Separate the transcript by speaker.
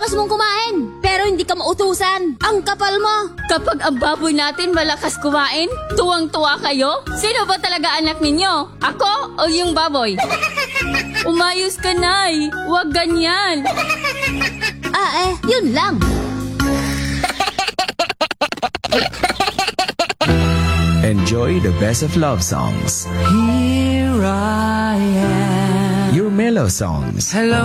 Speaker 1: lakas mong kumain, pero hindi ka mautusan. Ang kapal mo.
Speaker 2: Kapag ang baboy natin malakas kumain, tuwang-tuwa kayo? Sino ba talaga anak ninyo? Ako o yung baboy? Umayos ka, Nay. Huwag ganyan.
Speaker 1: Yun lang.
Speaker 3: Enjoy the best of love songs.
Speaker 4: Here I am.
Speaker 3: Your mellow songs.
Speaker 4: Hello.